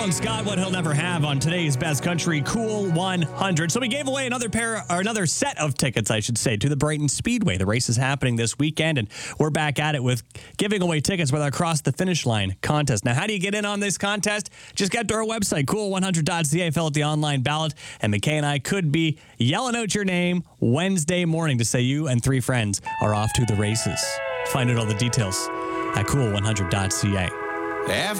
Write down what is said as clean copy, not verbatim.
telling Scott what he'll never have on today's Best Country Cool 100. So we gave away another set of tickets, I should say, to the Brighton Speedway. The race is happening this weekend, and we're back at it with giving away tickets with our Cross the Finish Line contest. Now, how do you get in on this contest? Just get to our website, cool100.ca, fill out the online ballot, and McKay and I could be yelling out your name Wednesday morning to say you and 3 friends are off to the races. Find out all the details at cool100.ca.